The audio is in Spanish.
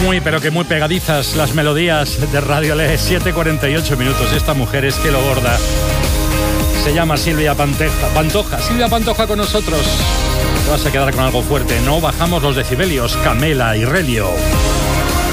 Muy, pero que muy pegadizas las melodías de Radio Le. 7:48 minutos. Esta mujer es que lo borda. Se llama Silvia Pantoja. Silvia Pantoja con nosotros. Te vas a quedar con algo fuerte. No bajamos los decibelios. Camela y Relio.